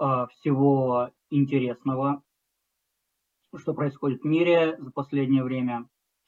всего интересного, что происходит в мире за последнее время.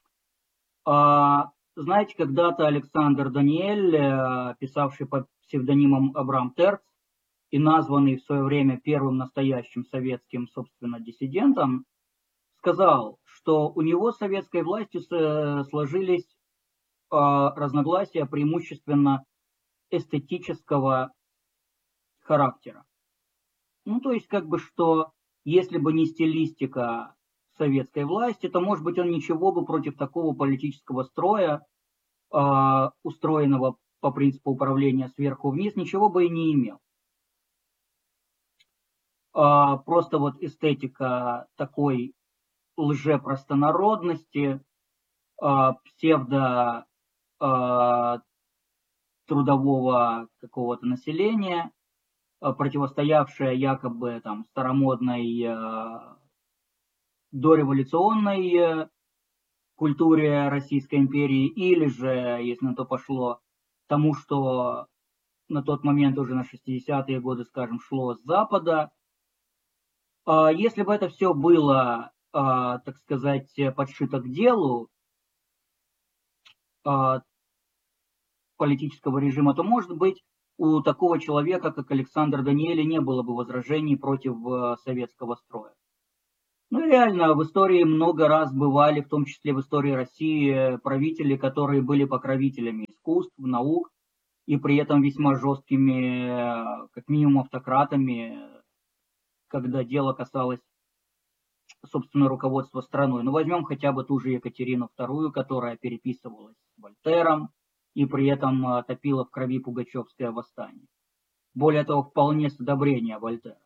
Знаете, когда-то Александр Даниэль, писавший под псевдонимом Абрам Терц и названный в свое время первым настоящим советским, собственно, диссидентом, сказал, что у него с советской властью сложились разногласия преимущественно эстетического характера. Ну, то есть, как бы, что если бы не стилистика советской власти, то, может быть, он ничего бы против такого политического строя, устроенного по принципу управления сверху вниз, ничего бы и не имел. Просто вот эстетика такой лжепростонародности, псевдо трудового какого-то населения, противостоявшая якобы там старомодной дореволюционной культуре Российской империи, или же, если на то пошло, тому, что на тот момент уже на 60-е годы, скажем, шло с Запада. Если бы это все было, так сказать, подшито к делу политического режима, то, может быть, у такого человека, как Александр Даниэль, не было бы возражений против советского строя. Ну и реально, в истории много раз бывали, в том числе в истории России, правители, которые были покровителями искусств, наук, и при этом весьма жесткими, как минимум, автократами, когда дело касалось, собственно, руководства страной. Ну, возьмем хотя бы ту же Екатерину II, которая переписывалась с Вольтером и при этом топила в крови Пугачевское восстание. Более того, вполне с одобрения Вольтера.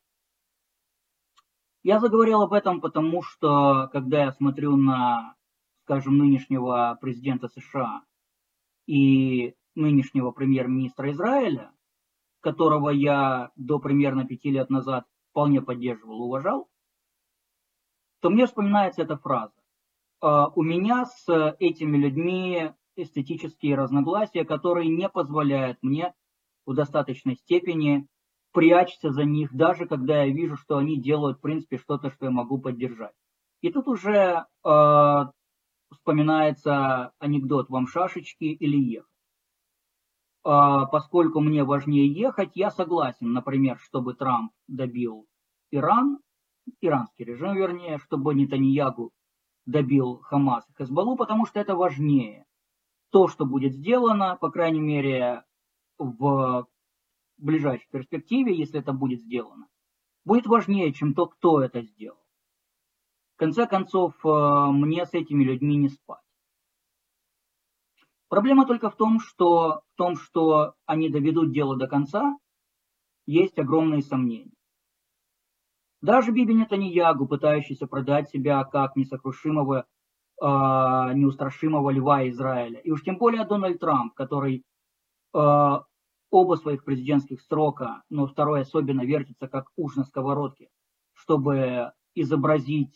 Я заговорил об этом, потому что, когда я смотрю на, скажем, нынешнего президента США и нынешнего премьер-министра Израиля, которого я до примерно 5 лет назад вполне поддерживал и уважал, то мне вспоминается эта фраза. У меня с этими людьми эстетические разногласия, которые не позволяют мне в достаточной степени прячься за них, даже когда я вижу, что они делают, в принципе, что-то, что я могу поддержать. И тут уже вспоминается анекдот «Вам шашечки или ехать?». Поскольку мне важнее ехать, я согласен, например, чтобы Трамп добил иранский режим, вернее, чтобы Нетаньяху добил Хамас и Хезболлу, потому что это важнее. То, что будет сделано, по крайней мере, в ближайшей перспективе, если это будет сделано, будет важнее, чем то, кто это сделал. В конце концов, мне с этими людьми не спать. Проблема только в том, что они доведут дело до конца, есть огромные сомнения. Даже Биби Нетаньяху, пытающийся продать себя как несокрушимого, неустрашимого льва Израиля, и уж тем более Дональд Трамп, который оба своих президентских срока, но второй особенно вертится как уж на сковородке, чтобы изобразить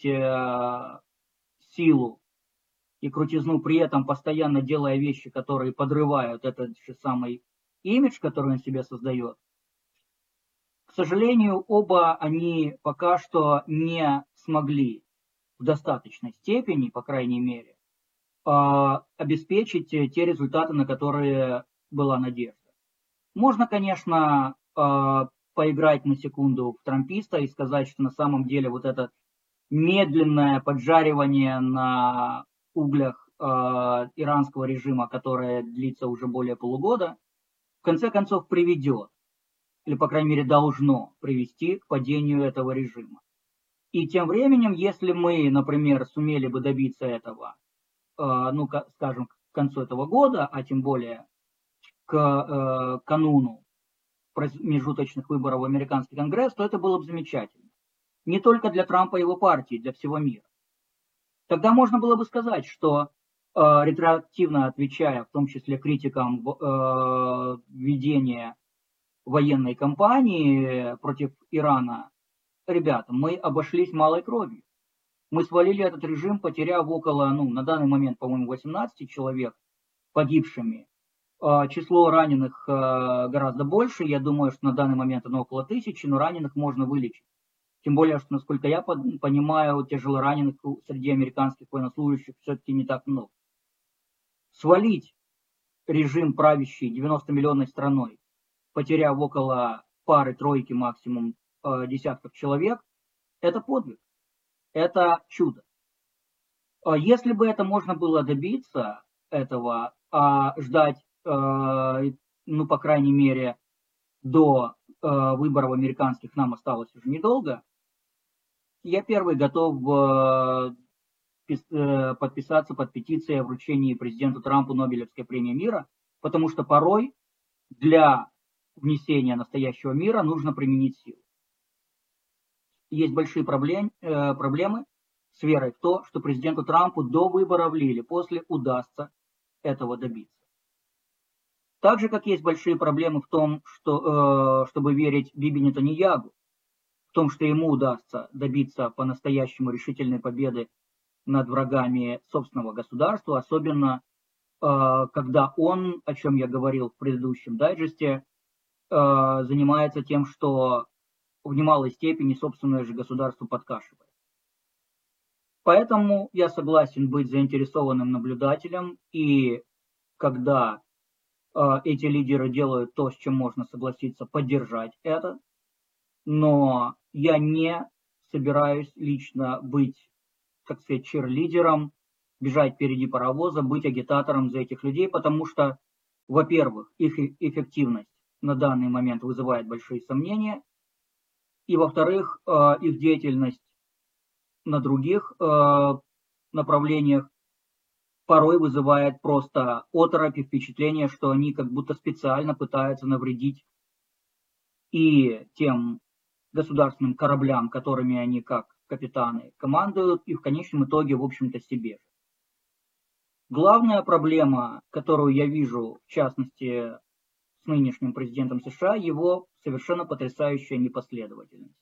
силу и крутизну, при этом постоянно делая вещи, которые подрывают этот же самый имидж, который он себе создает. К сожалению, оба они пока что не смогли в достаточной степени, по крайней мере, обеспечить те результаты, на которые была надежда. Можно, конечно, поиграть на секунду в трамписта и сказать, что на самом деле вот это медленное поджаривание на углях иранского режима, которое длится уже более полугода, в конце концов приведет, или, по крайней мере, должно привести к падению этого режима. И тем временем, если мы, например, сумели бы добиться этого, скажем, к концу этого года, а тем более к кануну промежуточных выборов в американский конгресс, то это было бы замечательно. Не только для Трампа и его партии, для всего мира. Тогда можно было бы сказать, что ретроактивно отвечая, в том числе критикам введения военной кампании против Ирана, ребята, мы обошлись малой кровью. Мы свалили этот режим, потеряв около, на данный момент, по-моему, 18 человек погибшими Число раненых гораздо больше. Я думаю, что на данный момент оно около 1000, но раненых можно вылечить. Тем более, что, насколько я понимаю, тяжелораненых среди американских военнослужащих все-таки не так много. Свалить режим, правящий 90-миллионной страной, потеряв около пары-тройки максимум десятков человек, это подвиг, это чудо. Если бы это можно было добиться этого, ждать, ну, по крайней мере, до выборов американских нам осталось уже недолго, я первый готов подписаться под петицией о вручении президенту Трампу Нобелевской премии мира, потому что порой для внесения настоящего мира нужно применить силу. Есть большие проблемы с верой в то, что президенту Трампу до выборов или после удастся этого добиться. Так же, как есть большие проблемы в том, чтобы верить Биби Нетаньяху, в том, что ему удастся добиться по-настоящему решительной победы над врагами собственного государства, особенно когда он, о чем я говорил в предыдущем дайджесте, занимается тем, что в немалой степени собственное же государство подкашивает. Поэтому я согласен быть заинтересованным наблюдателем, и когда эти лидеры делают то, с чем можно согласиться, поддержать это, но я не собираюсь лично быть, так сказать, чирлидером, бежать впереди паровоза, быть агитатором за этих людей, потому что, во-первых, их эффективность на данный момент вызывает большие сомнения, и, во-вторых, их деятельность на других направлениях порой вызывает просто оторопь и впечатление, что они как будто специально пытаются навредить и тем государственным кораблям, которыми они как капитаны командуют, и в конечном итоге, в общем-то, себе. Главная проблема, которую я вижу, в частности, с нынешним президентом США, его совершенно потрясающая непоследовательность.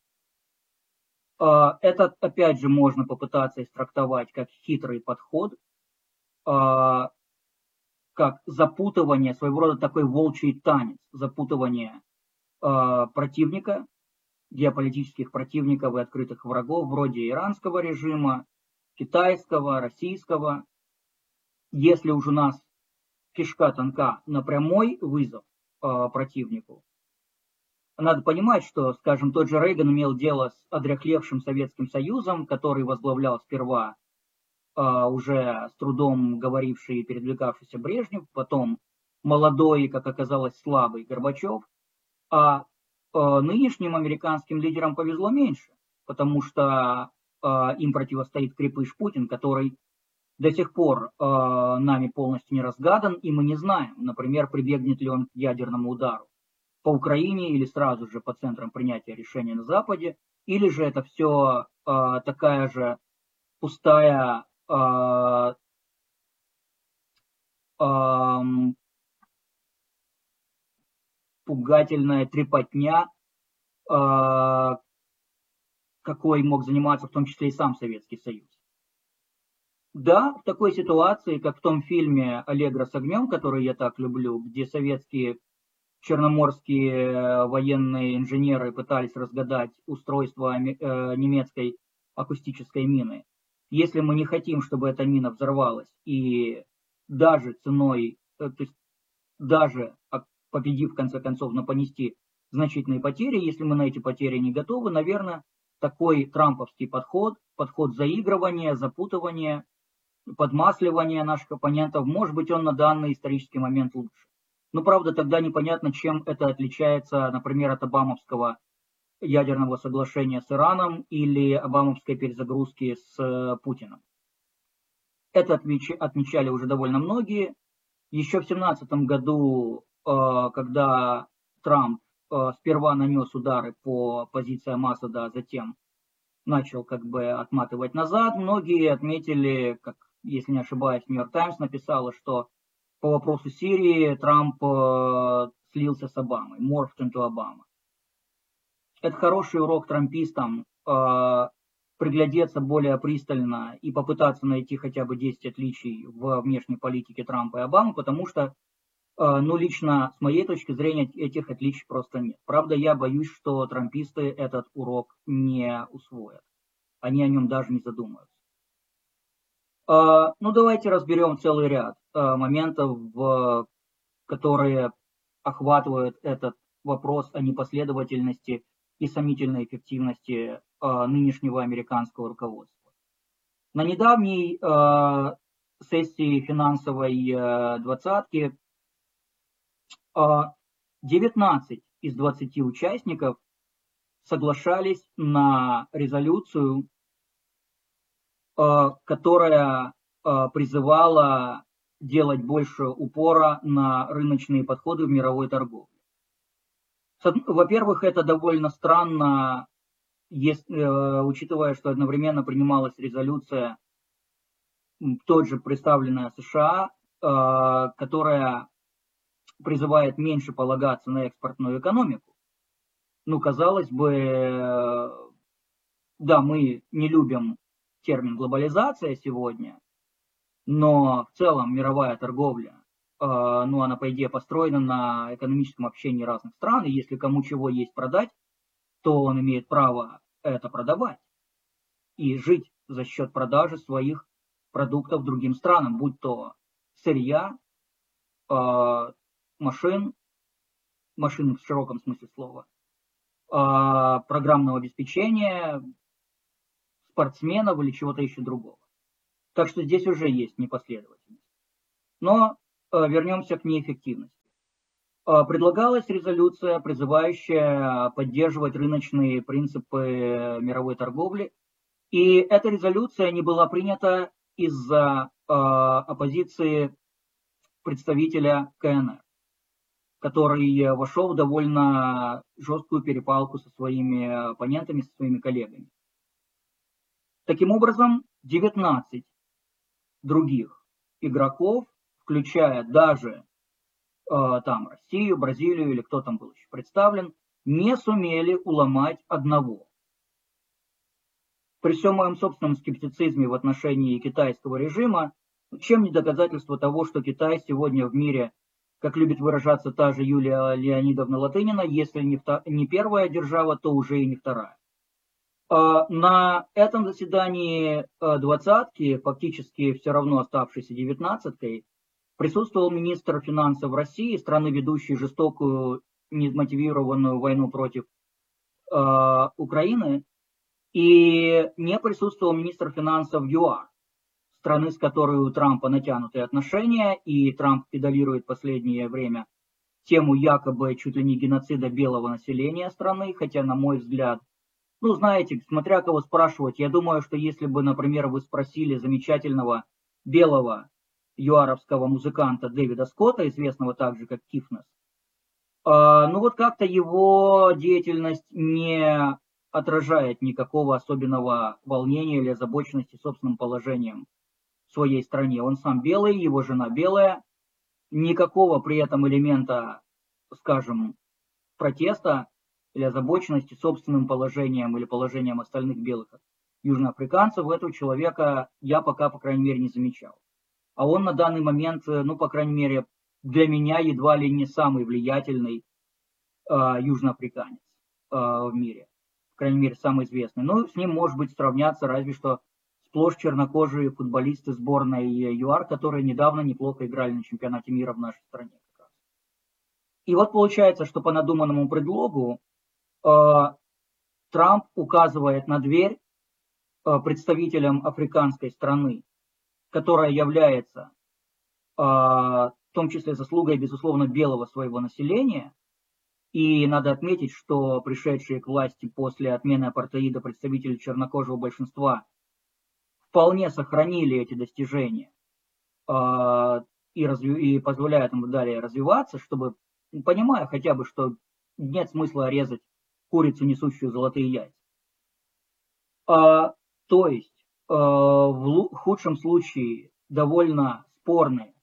Это, опять же, можно попытаться истрактовать как хитрый подход, как запутывание, своего рода такой волчий танец, запутывание противника, геополитических противников и открытых врагов, вроде иранского режима, китайского, российского. Если уж у нас кишка тонка на прямой вызов противнику, надо понимать, что, скажем, тот же Рейган имел дело с одряхлевшим Советским Союзом, который возглавлял сперва уже с трудом говоривший и передвигавшийся Брежнев, потом молодой, как оказалось, слабый Горбачев, а нынешним американским лидерам повезло меньше, потому что им противостоит крепыш Путин, который до сих пор нами полностью не разгадан, и мы не знаем, например, прибегнет ли он к ядерному удару по Украине или сразу же по центрам принятия решений на Западе, или же это все такая же пустая пугательная трепотня, какой мог заниматься в том числе и сам Советский Союз. Да, в такой ситуации, как в том фильме «Аллегро с огнем», который я так люблю, где советские черноморские военные инженеры пытались разгадать устройство немецкой акустической мины. Если мы не хотим, чтобы эта мина взорвалась, и даже ценой, то есть даже победив в конце концов, но понести значительные потери, если мы на эти потери не готовы, наверное, такой трамповский подход заигрывания, запутывания, подмасливания наших оппонентов, может быть, он на данный исторический момент лучше. Но, правда, тогда непонятно, чем это отличается, например, от обамовского ядерного соглашения с Ираном или обамовской перезагрузки с Путиным. Это отмечали уже довольно многие. Еще в 2017 году, когда Трамп сперва нанес удары по позициям Асада, а затем начал как бы отматывать назад, многие отметили, как, если не ошибаюсь, Нью-Йорк Таймс написала, что по вопросу Сирии Трамп слился с Обамой, morphed into Obama. Это хороший урок трампистам приглядеться более пристально и попытаться найти хотя бы 10 отличий в внешней политике Трампа и Обамы, потому что Ну, лично с моей точки зрения этих отличий просто нет. Правда, я боюсь, что трамписты этот урок не усвоят. Они о нем даже не задумаются. Ну, давайте разберем целый ряд моментов, которые охватывают этот вопрос о непоследовательности и сомнительной эффективности нынешнего американского руководства. На недавней сессии финансовой двадцатки 19 из 20 участников соглашались на резолюцию, которая призывала делать больше упора на рыночные подходы в мировой торговле. Во-первых, это довольно странно, учитывая, что одновременно принималась резолюция, тот же представленная США, которая призывает меньше полагаться на экспортную экономику. Ну, казалось бы, да, мы не любим термин глобализация сегодня, но в целом мировая торговля, ну, она, по идее, построена на экономическом общении разных стран, и если кому чего есть продать, то он имеет право это продавать и жить за счет продажи своих продуктов другим странам, будь то сырья, машин в широком смысле слова, программного обеспечения, спортсменов или чего-то еще другого. Так что здесь уже есть непоследовательность. Но вернемся к неэффективности. Предлагалась резолюция, призывающая поддерживать рыночные принципы мировой торговли, и эта резолюция не была принята из-за оппозиции представителя КНР, который вошел в довольно жесткую перепалку со своими оппонентами, со своими коллегами. Таким образом, 19 других игроков, включая даже там Россию, Бразилию или кто там был еще представлен, не сумели уломать одного. При всем моем собственном скептицизме в отношении китайского режима, чем не доказательство того, что Китай сегодня в мире, как любит выражаться та же Юлия Леонидовна Латынина, если не первая держава, то уже и не вторая. На этом заседании двадцатки, фактически все равно оставшейся 19-кой, присутствовал министр финансов России, страны, ведущей жестокую, немотивированную войну против Украины, и не присутствовал министр финансов ЮАР, страны, с которой у Трампа натянутые отношения, и Трамп педалирует в последнее время тему якобы чуть ли не геноцида белого населения страны, хотя, на мой взгляд, ну, знаете, смотря кого спрашивать, я думаю, что если бы, например, вы спросили замечательного белого юаровского музыканта Дэвида Скотта, известного также как Кифнес, ну вот как-то его деятельность не отражает никакого особенного волнения или озабоченности собственным положением в своей стране. Он сам белый, его жена белая, никакого при этом элемента, скажем, протеста или озабоченности собственным положением или положением остальных белых южноафриканцев, этого человека я пока, по крайней мере, не замечал. А он на данный момент, ну, по крайней мере, для меня едва ли не самый влиятельный южноафриканец в мире. По крайней мере, самый известный. Ну, с ним, может быть, сравняться разве что сплошь чернокожие футболисты сборной ЮАР, которые недавно неплохо играли на чемпионате мира в нашей стране. И вот получается, что по надуманному предлогу Трамп указывает на дверь представителям африканской страны, которая является в том числе заслугой, безусловно, белого своего населения. И надо отметить, что пришедшие к власти после отмены апартеида представители чернокожего большинства вполне сохранили эти достижения и позволяют им далее развиваться, чтобы, понимая хотя бы, что нет смысла резать курицу, несущую золотые яйца. То есть, в худшем случае, довольно спорные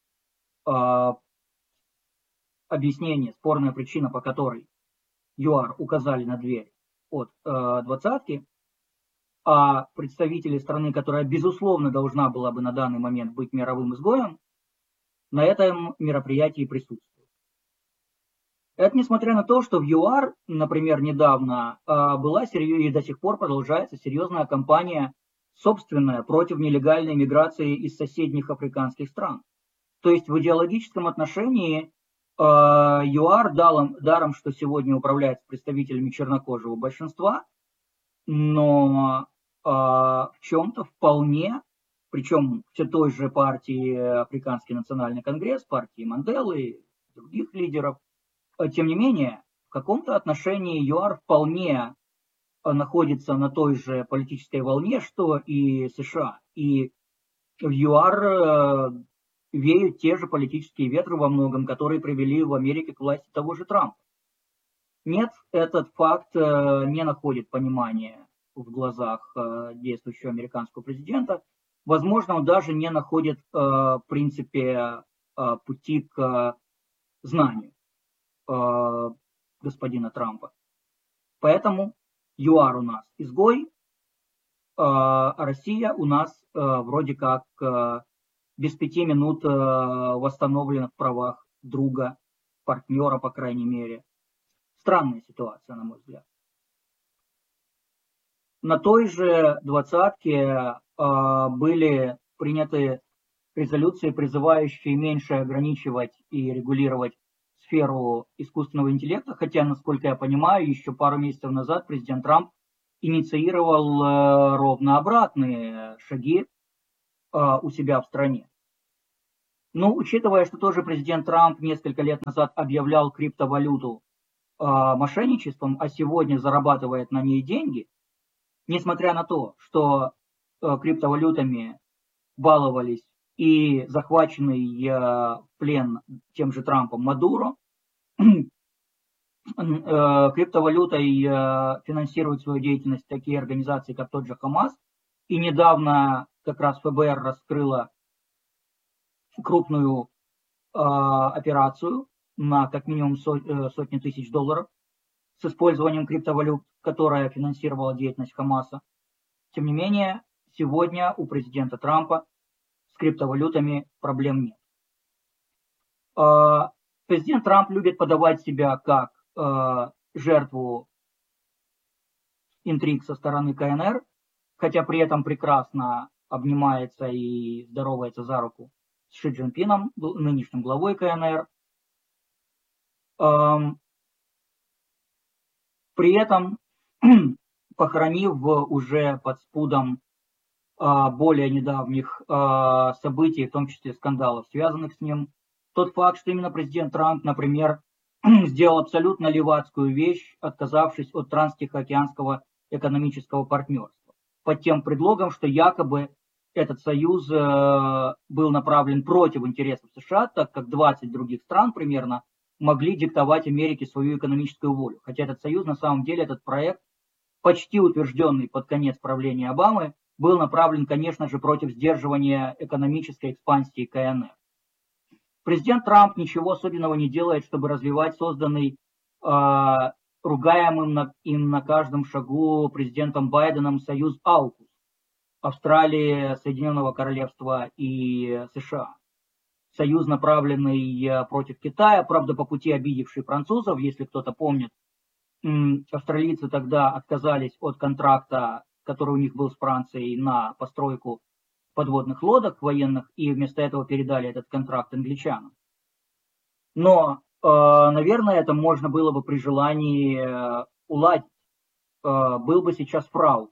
объяснение, спорная причина, по которой ЮАР указали на дверь от двадцатки, а представители страны, которая, безусловно, должна была бы на данный момент быть мировым изгоем, на этом мероприятии присутствуют. Это несмотря на то, что в ЮАР, например, недавно была и до сих пор продолжается серьезная кампания собственная против нелегальной миграции из соседних африканских стран. То есть в идеологическом отношении ЮАР даром, что сегодня управляется представителями чернокожего большинства, но в чем-то вполне, причем все той же партии Африканский национальный конгресс, партии Манделы и других лидеров, тем не менее, в каком-то отношении ЮАР вполне находится на той же политической волне, что и США. И в ЮАР веют те же политические ветры во многом, которые привели в Америке к власти того же Трампа. Нет, этот факт не находит понимания в глазах действующего американского президента. Возможно, он даже не находит, в принципе, пути к знанию господина Трампа. Поэтому ЮАР у нас изгой, а Россия у нас вроде как без 5 минут восстановлена в правах друга, партнера, по крайней мере. Странная ситуация, на мой взгляд. На той же двадцатке были приняты резолюции, призывающие меньше ограничивать и регулировать сферу искусственного интеллекта, хотя, насколько я понимаю, еще пару месяцев назад президент Трамп инициировал ровно обратные шаги у себя в стране. Но учитывая, что тоже президент Трамп несколько лет назад объявлял криптовалюту мошенничеством, а сегодня зарабатывает на ней деньги, несмотря на то, что криптовалютами баловались и захваченный в плен тем же Трампом Мадуро, криптовалютой финансируют свою деятельность такие организации, как тот же Хамас. И недавно как раз ФБР раскрыла крупную операцию на как минимум сотни тысяч долларов с использованием криптовалют, которая финансировала деятельность Хамаса. Тем не менее, сегодня у президента Трампа с криптовалютами проблем нет. Президент Трамп любит подавать себя как жертву интриг со стороны КНР, хотя при этом прекрасно обнимается и здоровается за руку с Ши Цзиньпином, нынешним главой КНР. При этом похоронив уже под спудом более недавних событий, в том числе скандалов, связанных с ним, тот факт, что именно президент Трамп, например, сделал абсолютно левацкую вещь, отказавшись от транстихоокеанского экономического партнерства, под тем предлогом, что якобы этот союз был направлен против интересов США, так как 20 других стран примерно могли диктовать Америке свою экономическую волю. Хотя этот союз, на самом деле, этот проект, почти утвержденный под конец правления Обамы, был направлен, конечно же, против сдерживания экономической экспансии КНР. Президент Трамп ничего особенного не делает, чтобы развивать созданный ругаемым им на каждом шагу президентом Байденом союз AUKUS Австралии, Соединенного Королевства и США. Союз, направленный против Китая, правда, по пути обидевший французов, если кто-то помнит. Австралийцы тогда отказались от контракта, который у них был с Францией, на постройку подводных лодок военных, и вместо этого передали этот контракт англичанам. Но, наверное, это можно было бы при желании уладить. Был бы сейчас фраукус.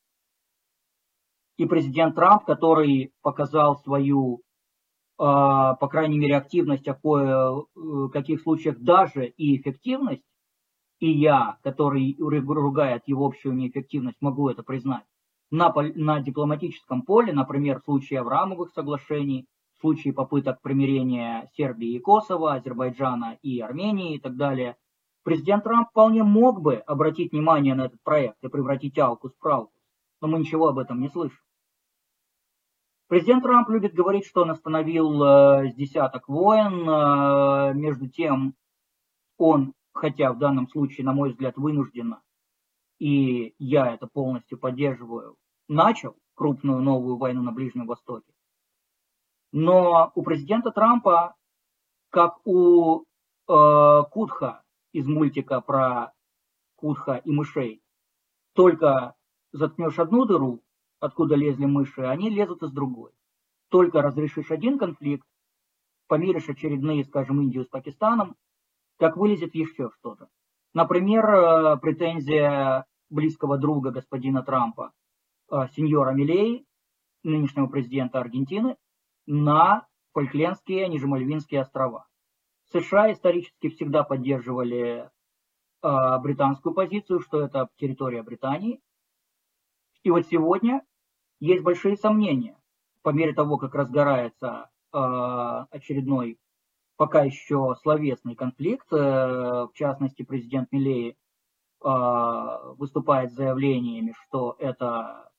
И президент Трамп, который показал свою, по крайней мере, активность, а в каких случаях даже и эффективность, и я, который ругает его общую неэффективность, могу это признать, на дипломатическом поле, например, в случае Авраамовых соглашений, в случае попыток примирения Сербии и Косово, Азербайджана и Армении и так далее, президент Трамп вполне мог бы обратить внимание на этот проект и превратить AUKUS в PRAUKUS, но мы ничего об этом не слышим. Президент Трамп любит говорить, что он остановил с десяток войн, между тем он, хотя в данном случае, на мой взгляд, вынужденно, и я это полностью поддерживаю, начал крупную новую войну на Ближнем Востоке. Но у президента Трампа как у Кутха из мультика про Кутха и мышей. Только заткнешь одну дыру, откуда лезли мыши, они лезут из другой. Только разрешишь один конфликт, помиришь очередные, скажем, Индию с Пакистаном, как вылезет еще что-то. Например, претензия близкого друга господина Трампа, сеньора Милей, нынешнего президента Аргентины, на Фольклендские, они же Мальвинские острова. США исторически всегда поддерживали британскую позицию, что это территория Британии. И вот сегодня есть большие сомнения, по мере того, как разгорается очередной, пока еще словесный конфликт, в частности, президент Милей выступает с заявлениями, что это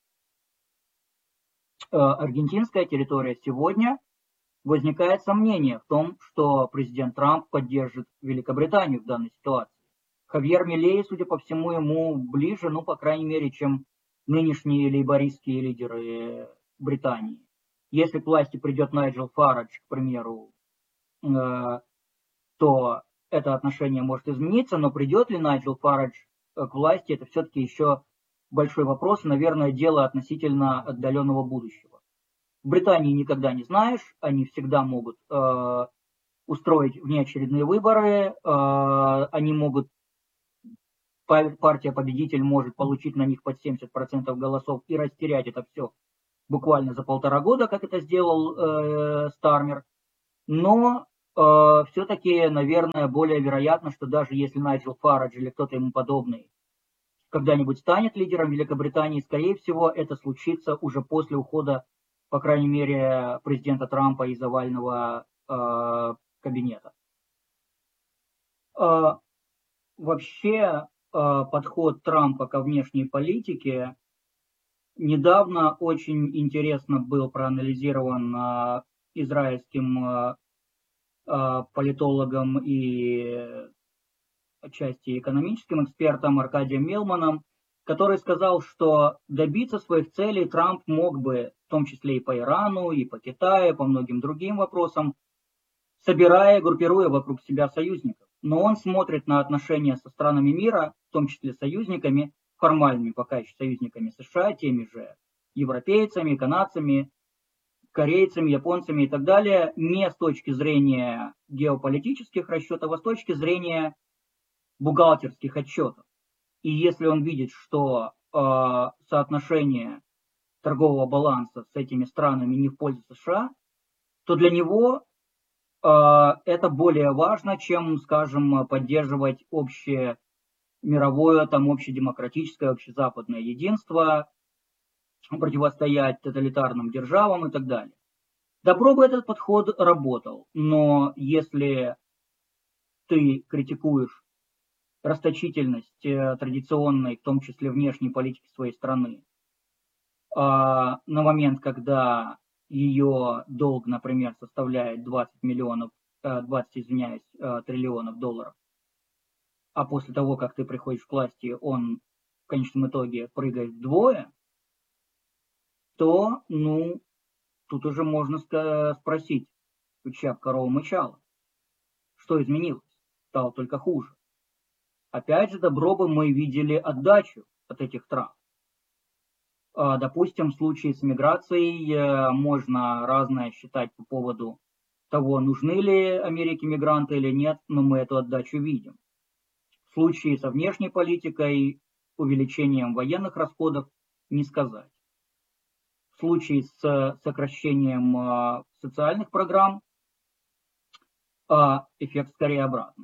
аргентинская территория. Сегодня возникает сомнение в том, что президент Трамп поддержит Великобританию в данной ситуации. Хавьер Милей, судя по всему, ему ближе, ну, по крайней мере, чем нынешние лейбористские лидеры Британии. Если к власти придет Найджел Фарадж, к примеру, то это отношение может измениться, но придет ли Найджел Фарадж к власти, это все-таки еще большой вопрос, и, наверное, дело относительно отдаленного будущего. В Британии никогда не знаешь, они всегда могут устроить внеочередные выборы, они могут, партия-победитель может получить на них под 70% голосов и растерять это все буквально за 1,5 года, как это сделал Стармер. Но все-таки, наверное, более вероятно, что даже если Найджел Фарадж или кто-то ему подобный когда-нибудь станет лидером Великобритании, скорее всего, это случится уже после ухода, по крайней мере, президента Трампа из овального кабинета. Вообще, подход Трампа ко внешней политике недавно очень интересно был проанализирован израильским политологом и отчасти экономическим экспертом Аркадием Мелманом, который сказал, что добиться своих целей Трамп мог бы, в том числе и по Ирану, и по Китаю, по многим другим вопросам, собирая, группируя вокруг себя союзников. Но он смотрит на отношения со странами мира, в том числе союзниками, формальными пока еще союзниками США, теми же европейцами, канадцами, корейцами, японцами и так далее, не с точки зрения геополитических расчетов, а с точки зрения бухгалтерских отчетов. И если он видит, что соотношение торгового баланса с этими странами не в пользу США, то для него это более важно, чем, скажем, поддерживать общее мировое, там, общедемократическое, общезападное единство, противостоять тоталитарным державам и так далее. Добро бы этот подход работал, но если ты критикуешь расточительность традиционной, в том числе внешней политики своей страны, на момент, когда ее долг, например, составляет 20 триллионов долларов, а после того, как ты приходишь к власти, он в конечном итоге прыгает вдвое, то, ну, тут уже можно спросить, чья корова мычала, что изменилось, стало только хуже. Опять же, добро бы мы видели отдачу от этих трав. Допустим, в случае с миграцией можно разное считать по поводу того, нужны ли Америке мигранты или нет, но мы эту отдачу видим. В случае со внешней политикой, увеличением военных расходов, не сказать. В случае с сокращением социальных программ, эффект скорее обратный.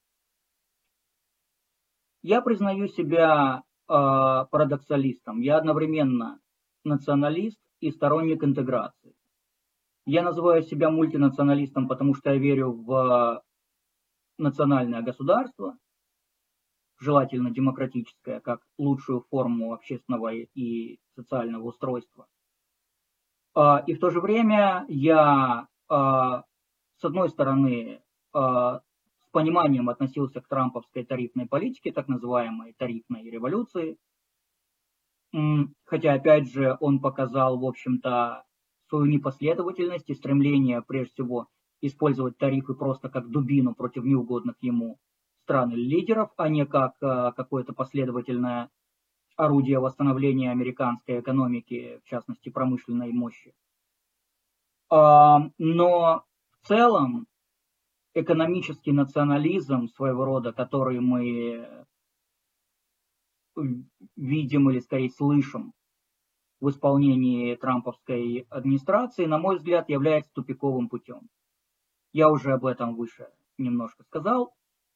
Я признаю себя парадоксалистом. Я одновременно националист и сторонник интеграции. Я называю себя мультинационалистом, потому что я верю в национальное государство, желательно демократическое, как лучшую форму общественного и социального устройства. И в то же время я, с одной стороны, с пониманием относился к трамповской тарифной политике, так называемой тарифной революции, хотя, опять же, он показал, в общем-то, свою непоследовательность и стремление, прежде всего, использовать тарифы просто как дубину против неугодных ему стран или лидеров, а не как какое-то последовательное орудие восстановления американской экономики, в частности промышленной мощи. Но в целом экономический национализм своего рода, который мы видим или скорее слышим в исполнении трамповской администрации, на мой взгляд, является тупиковым путем. Я уже об этом выше немножко сказал.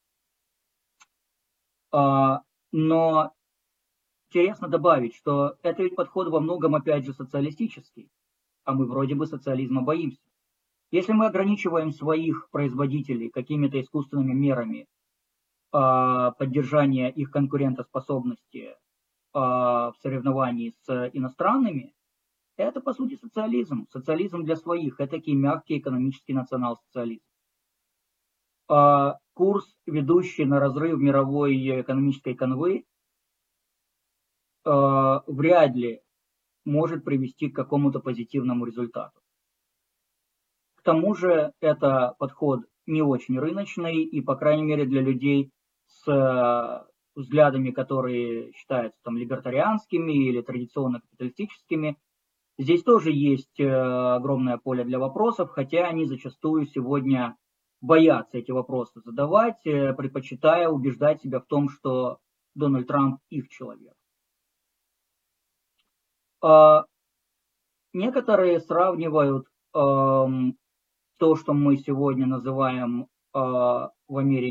Но интересно добавить, что это ведь подход во многом, опять же, социалистический, а мы вроде бы социализма боимся. Если мы ограничиваем своих производителей какими-то искусственными мерами поддержания их конкурентоспособности в соревновании с иностранными, это, по сути, социализм. Социализм для своих, этакий мягкий экономический национал-социализм. Курс, ведущий на разрыв мировой экономической канвы, вряд ли может привести к какому-то позитивному результату. К тому же это подход не очень рыночный и, по крайней мере, для людей с взглядами, которые считаются там либертарианскими или традиционно капиталистическими, здесь тоже есть огромное поле для вопросов, хотя они зачастую сегодня боятся эти вопросы задавать, предпочитая убеждать себя в том, что Дональд Трамп их человек. Некоторые сравнивают то, что мы сегодня называем в Америке